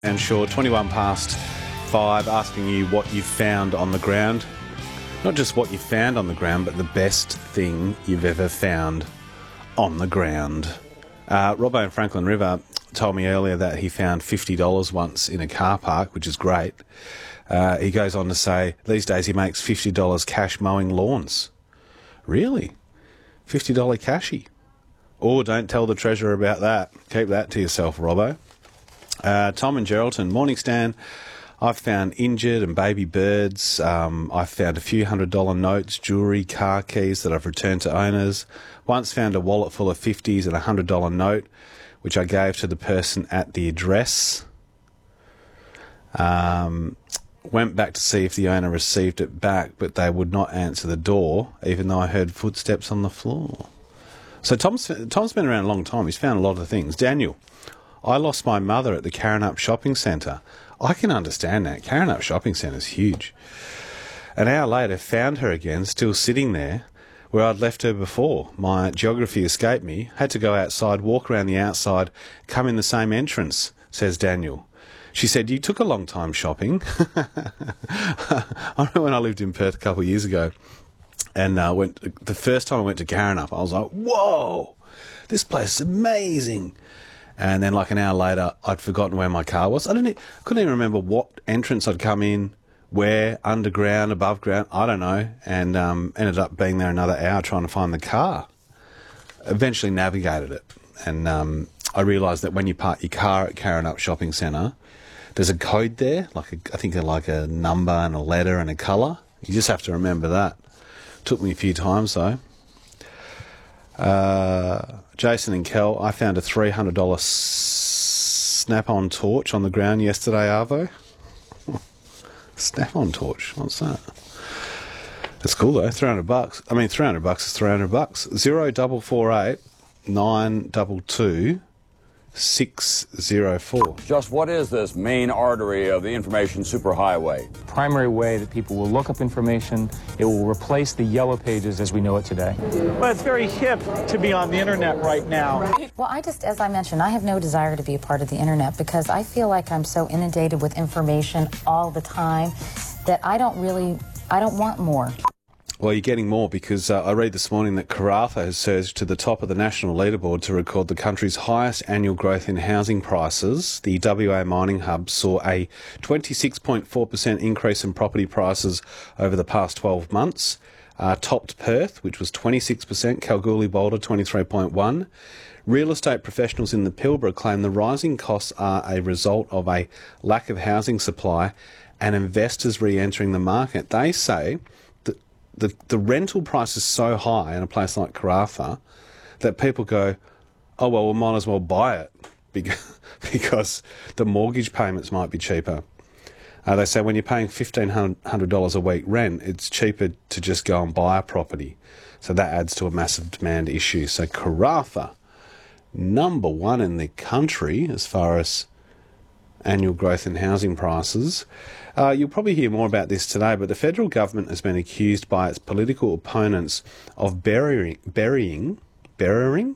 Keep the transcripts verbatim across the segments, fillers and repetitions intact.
And sure, twenty-one past five, asking you what you've found on the ground. Not just what you found on the ground, but the best thing you've ever found on the ground. Uh, Robbo in Franklin River told me earlier that he found fifty dollars once in a car park, which is great. Uh, he goes on to say these days he makes fifty dollars cash mowing lawns. Really? fifty dollars cashy? Oh, don't tell the treasurer about that. Keep that to yourself, Robbo. Uh, Tom and Geraldton, morning Stan. I've found injured and baby birds. Um, I've found a few hundred dollar notes, jewellery, car keys that I've returned to owners. Once found a wallet full of fifties and a hundred dollar note, which I gave to the person at the address. Um, went back to see if the owner received it back, but they would not answer the door, even though I heard footsteps on the floor. So Tom's, Tom's been around a long time. He's found a lot of things. Daniel, I lost my mother at the Karrinyup Shopping Centre. I can understand that. Karrinyup Shopping Centre is huge. An hour later, found her again, still sitting there where I'd left her before. My geography escaped me. Had to go outside, walk around the outside, come in the same entrance, says Daniel. She said, you took a long time shopping. I remember when I lived in Perth a couple of years ago, and uh, went the first time I went to Karrinyup, I was like, whoa, this place is amazing. And then like an hour later, I'd forgotten where my car was. I didn't, couldn't even remember what entrance I'd come in, where, underground, above ground, I don't know. And um, ended up being there another hour trying to find the car. Eventually navigated it. And um, I realised that when you park your car at Karrinyup Shopping Centre, there's a code there, like a, I think like a number and a letter and a colour. You just have to remember that. Took me a few times though. Uh, Jason and Kel, I found a three hundred dollars snap-on torch on the ground yesterday, Arvo. Snap-on torch, what's that? That's cool though, three hundred bucks. I mean, three hundred bucks is three hundred bucks. Zero double four eight nine double two six zero four. Just what is this main artery of the information superhighway? Primary way that people will look up information. It will replace the yellow pages as we know it today. Well, it's very hip to be on the internet right now. Well, I just, as I mentioned, I have no desire to be a part of the internet because I feel like I'm so inundated with information all the time that I don't really, I don't want more. Well, you're getting more because uh, I read this morning that Karratha has surged to the top of the national leaderboard to record the country's highest annual growth in housing prices. The W A mining hub saw a twenty-six point four percent increase in property prices over the past twelve months. Uh, topped Perth, which was twenty-six percent, Kalgoorlie Boulder twenty-three point one. Real estate professionals in the Pilbara claim the rising costs are a result of a lack of housing supply and investors re-entering the market. They say The, the rental price is so high in a place like Karratha that people go, oh, well, we might as well buy it because, because the mortgage payments might be cheaper. Uh, they say when you're paying fifteen hundred dollars a week rent, it's cheaper to just go and buy a property. So that adds to a massive demand issue. So Karratha, number one in the country as far as annual growth in housing prices. Uh, you'll probably hear more about this today, but the federal government has been accused by its political opponents of burying, burying, burying,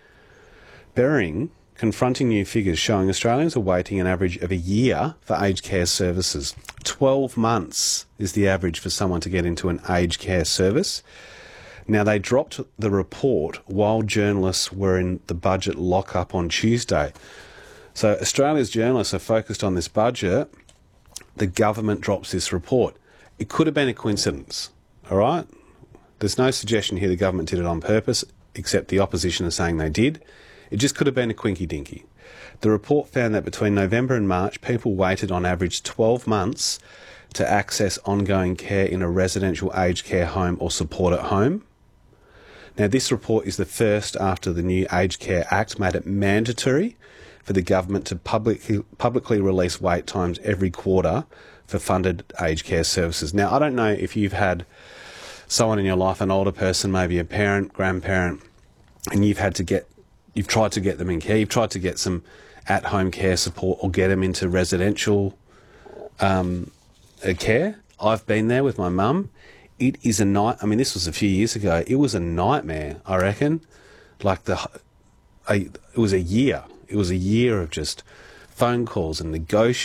burying, confronting new figures showing Australians are waiting an average of a year for aged care services. Twelve months is the average for someone to get into an aged care service. Now, they dropped the report while journalists were in the budget lock-up on Tuesday. So Australia's journalists are focused on this budget. The government drops this report. It could have been a coincidence, all right? There's no suggestion here the government did it on purpose, except the opposition is saying they did. It just could have been a quinky-dinky. The report found that between November and March, people waited on average twelve months to access ongoing care in a residential aged care home or support at home. Now, this report is the first after the new Aged Care Act made it mandatory for the government to publicly, publicly release wait times every quarter for funded aged care services. Now, I don't know if you've had someone in your life, an older person, maybe a parent, grandparent, and you've had to get, you've tried to get them in care, you've tried to get some at-home care support or get them into residential um, care. I've been there with my mum. It is a night. I mean, this was a few years ago. It was a nightmare, I reckon. Like the, a, it was a year. It was a year of just phone calls and negotiate